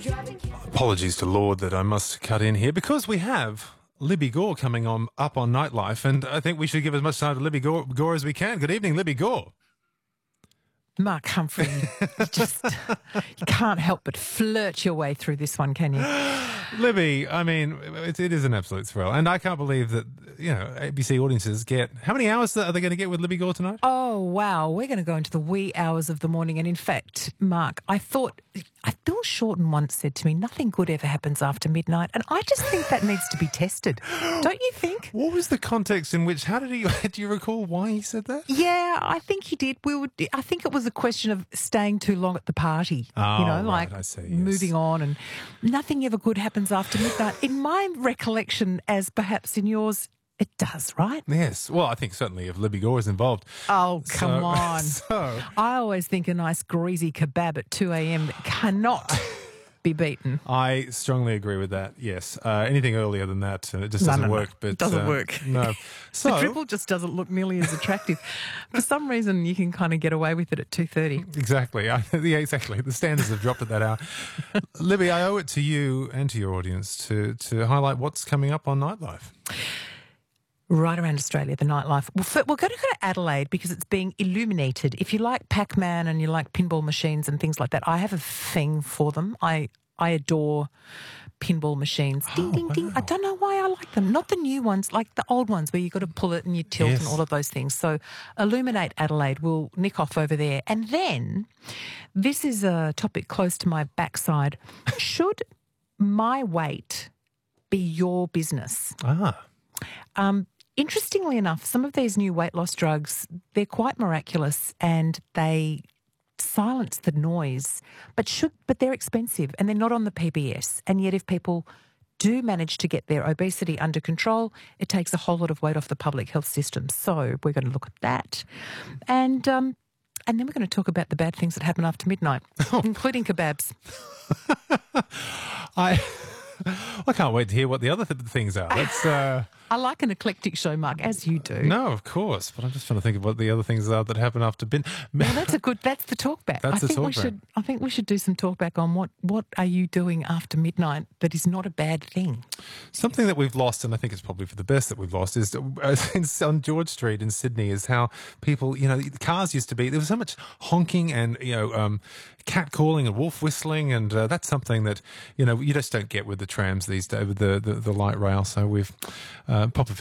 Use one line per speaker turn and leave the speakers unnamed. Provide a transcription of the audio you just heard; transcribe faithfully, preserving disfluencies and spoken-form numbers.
Apologies to Lord that I must cut in here because we have Libby Gore coming on up on Nightlife, and I think we should give as much time to Libby Gore, Gore as we can. Good evening, Libby Gore.
Mark Humphrey, you just you can't help but flirt your way through this one, can you?
Libby, I mean, it, it is an absolute thrill, and I can't believe that, you know, A B C audiences get... How many hours are they going to get with Libby Gore tonight?
Oh, wow. We're going to go into the wee hours of the morning, and in fact, Mark, I thought... Bill Shorten once said to me, nothing good ever happens after midnight, and I just think that needs to be tested. Don't you think?
What was the context in which... How did he... Do you recall why he said that?
Yeah, I think he did. We would. I think it was a question of staying too long at the party.
Oh,
you know,
right,
like
I see, yes.
moving on, and nothing ever good happens after midnight. In my recollection, as perhaps in yours, it does, right?
Yes. Well, I think certainly if Libby Gore is involved.
Oh, come
so,
on.
So...
I always think a nice greasy kebab at two a.m. cannot be beaten.
I strongly agree with that, yes. Uh, anything earlier than that, uh, it just
No,
doesn't
no, no.
work. But,
It doesn't
uh,
work.
No. So,
The triple just doesn't look nearly as attractive. For some reason, you can kind of get away with it at two thirty.
Exactly. I, yeah, exactly. The standards have dropped at that hour. Libby, I owe it to you and to your audience to, to highlight what's coming up on Nightlife.
Right around Australia, the nightlife. Well, for, we're going to go to Adelaide because it's being illuminated. If you like Pac-Man and you like pinball machines and things like that, I have a thing for them. I I adore pinball machines. Ding,
Oh,
ding, ding.
wow.
I don't know why I like them. Not the new ones, like the old ones where you've got to pull it and you tilt
Yes.
and all of those things. So Illuminate Adelaide will nick off over there. And then, this is a topic close to my backside. Should my weight be your business?
Ah.
Um, interestingly enough, some of these new weight loss drugs, they're quite miraculous and they silence the noise, but should but they're expensive and they're not on the P B S. And yet if people do manage to get their obesity under control, it takes a whole lot of weight off the public health system. So we're going to look at that. And um, and then we're going to talk about the bad things that happen after midnight, including kebabs.
I... I can't wait to hear what the other th- things are. That's... Uh...
I like an eclectic show, Mark, as you do.
No, of course, but I'm just trying to think of what the other things are that happen after bin.
Well, that's a good. That's the talkback.
That's
I
the
think we
talkback.
should. I think we should do some talkback on what what are you doing after midnight that is not a bad thing.
Something that we've lost, and I think it's probably for the best that we've lost, is uh, in, on George Street in Sydney, is how people, you know, the cars used to be, there was so much honking and, you know, um, cat calling and wolf whistling, and uh, that's something that, you know, you just don't get with the trams these days, with the, the, the light rail. So we've, uh, Pop